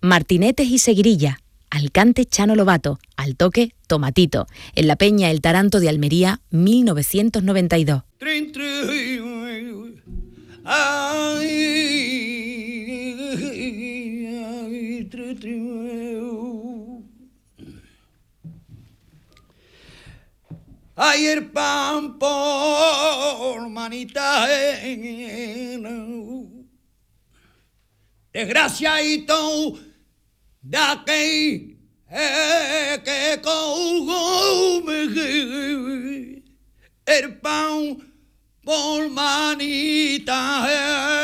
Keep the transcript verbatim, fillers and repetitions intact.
Martinetes y Seguirilla, al cante Chano Lobato, al toque Tomatito, en la Peña El Taranto de Almería, mil novecientos noventa y dos. Ay, el pan por manita, desgraciadito de aquel eh, que come el pan por manita.